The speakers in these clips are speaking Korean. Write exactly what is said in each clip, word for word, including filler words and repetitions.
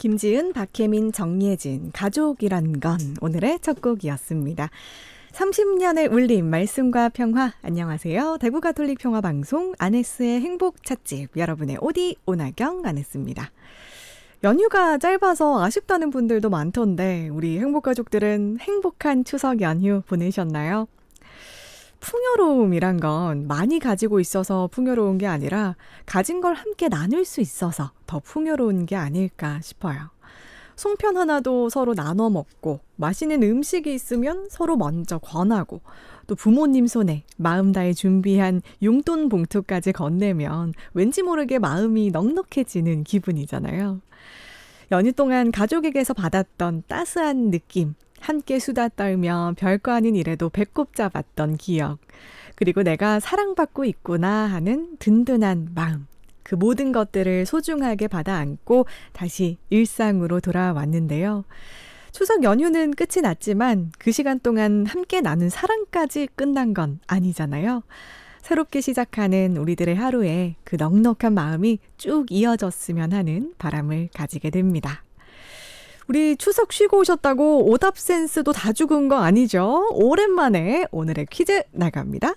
김지은, 박혜민, 정예진, 가족이란 건 오늘의 첫 곡이었습니다. 삼십 년의 울림, 말씀과 평화. 안녕하세요. 대구가톨릭 평화방송 아네스의 행복찻집, 여러분의 오디 오나경 아네스입니다. 연휴가 짧아서 아쉽다는 분들도 많던데 우리 행복가족들은 행복한 추석 연휴 보내셨나요? 풍요로움이란 건 많이 가지고 있어서 풍요로운 게 아니라 가진 걸 함께 나눌 수 있어서 더 풍요로운 게 아닐까 싶어요. 송편 하나도 서로 나눠 먹고, 맛있는 음식이 있으면 서로 먼저 권하고, 또 부모님 손에 마음 다해 준비한 용돈 봉투까지 건네면 왠지 모르게 마음이 넉넉해지는 기분이잖아요. 연휴 동안 가족에게서 받았던 따스한 느낌, 함께 수다 떨며 별거 아닌 일에도 배꼽 잡았던 기억, 그리고 내가 사랑받고 있구나 하는 든든한 마음, 그 모든 것들을 소중하게 받아 안고 다시 일상으로 돌아왔는데요. 추석 연휴는 끝이 났지만 그 시간 동안 함께 나눈 사랑까지 끝난 건 아니잖아요. 새롭게 시작하는 우리들의 하루에 그 넉넉한 마음이 쭉 이어졌으면 하는 바람을 가지게 됩니다. 우리 추석 쉬고 오셨다고 오답 센스도 다 죽은 거 아니죠? 오랜만에 오늘의 퀴즈 나갑니다.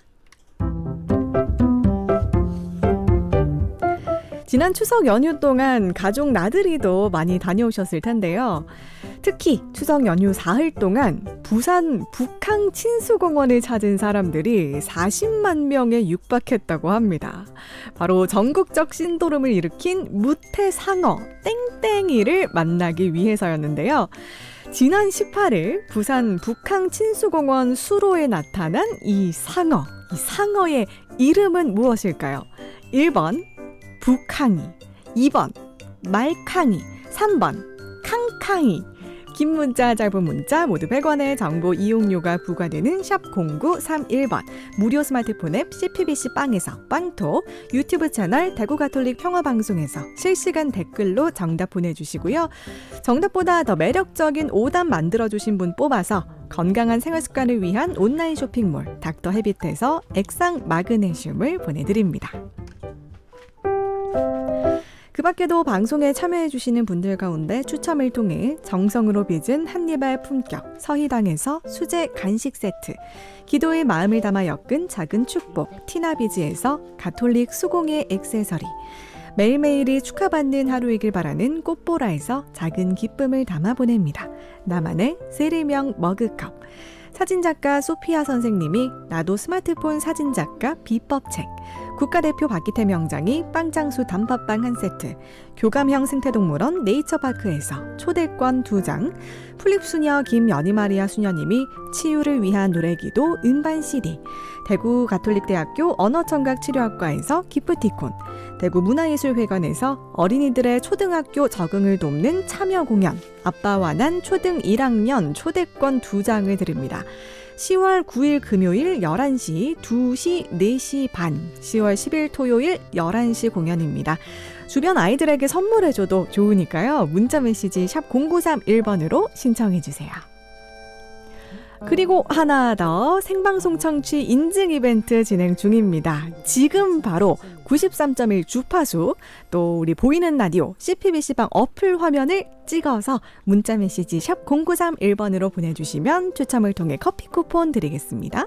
지난 추석 연휴 동안 가족 나들이도 많이 다녀오셨을 텐데요. 특히 추석 연휴 사흘 동안 부산 북항 친수공원을 찾은 사람들이 사십만 명에 육박했다고 합니다. 바로 전국적 신도름을 일으킨 무태상어 땡땡이를 만나기 위해서였는데요. 지난 십팔 일 부산 북항 친수공원 수로에 나타난 이 상어, 이 상어의 이름은 무엇일까요? 일 번 북항이, 이 번 말캉이, 삼 번 캉캉이. 긴 문자, 짧은 문자 모두 백 원의 정보 이용료가 부과되는 샵 공구삼일 번, 무료 스마트폰 앱 씨피비씨 빵에서 빵톡, 유튜브 채널 대구가톨릭 평화방송에서 실시간 댓글로 정답 보내주시고요. 정답보다 더 매력적인 오답 만들어주신 분 뽑아서 건강한 생활습관을 위한 온라인 쇼핑몰 닥터 헤빗에서 액상 마그네슘을 보내드립니다. 그 밖에도 방송에 참여해주시는 분들 가운데 추첨을 통해 정성으로 빚은 한입알 품격 서희당에서 수제 간식 세트, 기도의 마음을 담아 엮은 작은 축복 티나비즈에서 가톨릭 수공예 액세서리, 매일매일이 축하받는 하루이길 바라는 꽃보라에서 작은 기쁨을 담아 보냅니다. 나만의 세리명 머그컵, 사진작가 소피아 선생님이 나도 스마트폰 사진작가 비법책, 국가대표 박기태 명장이 빵장수 단팥빵 한 세트, 교감형 생태동물원 네이처파크에서 초대권 두 장, 플립수녀 김연희마리아 수녀님이 치유를 위한 노래기도 음반 씨디, 대구가톨릭대학교 언어청각치료학과에서 기프티콘, 대구문화예술회관에서 어린이들의 초등학교 적응을 돕는 참여 공연, 아빠와 난 초등 일 학년 초대권 두 장을 드립니다. 시월 구일 금요일 열한 시, 두 시, 네 시 반, 시월 십일 토요일 열한 시 공연입니다. 주변 아이들에게 선물해줘도 좋으니까요. 문자메시지 샵 공구삼일 번으로 신청해주세요. 그리고 하나 더, 생방송 청취 인증 이벤트 진행 중입니다. 지금 바로 구십삼 점 일 주파수, 또 우리 보이는 라디오 씨피비씨방 어플 화면을 찍어서 문자메시지 샵 공구삼일 번으로 보내주시면 추첨을 통해 커피 쿠폰 드리겠습니다.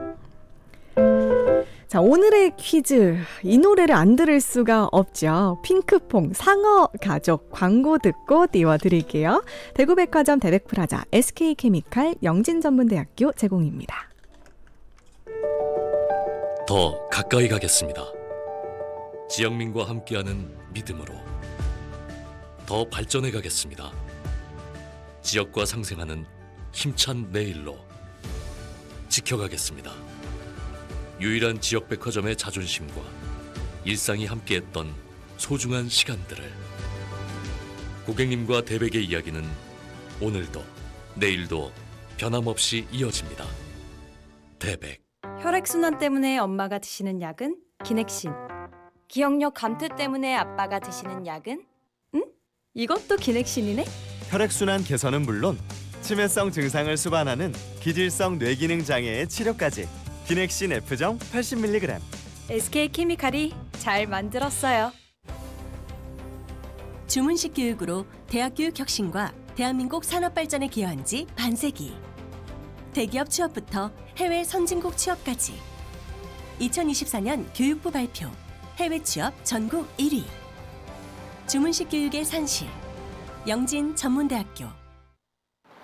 자, 오늘의 퀴즈, 이 노래를 안 들을 수가 없죠. 핑크퐁 상어 가족 광고 듣고 띄워드릴게요. 대구백화점 대백프라자 에스케이케미칼 영진전문대학교 제공입니다. 더 가까이 가겠습니다. 지영민과 함께하는 믿음으로 더 발전해 가겠습니다. 지역과 상생하는 힘찬 내일로 지켜가겠습니다. 유일한 지역백화점의 자존심과 일상이 함께했던 소중한 시간들을, 고객님과 대백의 이야기는 오늘도 내일도 변함없이 이어집니다. 대백. 혈액순환 때문에 엄마가 드시는 약은 기넥신. 기억력 감퇴 때문에 아빠가 드시는 약은? 응? 이것도 기넥신이네? 혈액순환 개선은 물론 치매성 증상을 수반하는 기질성 뇌기능 장애의 치료까지. 기넥신 F정 팔십 밀리그램. 에스케이케미칼이 잘 만들었어요. 주문식 교육으로 대학 교육 혁신과 대한민국 산업 발전에 기여한 지 반세기. 대기업 취업부터 해외 선진국 취업까지. 이천이십사 년 교육부 발표 해외 취업 전국 일 위. 주문식 교육의 산실 영진 전문대학교.